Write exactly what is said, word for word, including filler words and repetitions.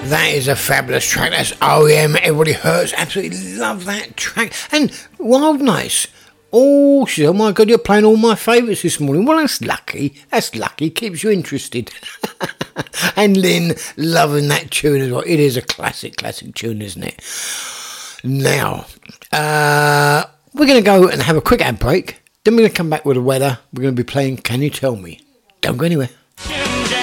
That is a fabulous track. That's R E M. Everybody Hurts. Absolutely love that track. And Wild Nights. Oh, she said, oh my God, you're playing all my favourites this morning. Well, that's lucky. That's lucky. Keeps you interested. And Lynn, loving that tune as well. It is a classic, classic tune, isn't it? Now, uh, we're going to go and have a quick ad break. Then we're going to come back with the weather. We're going to be playing Can You Tell Me? Don't go anywhere.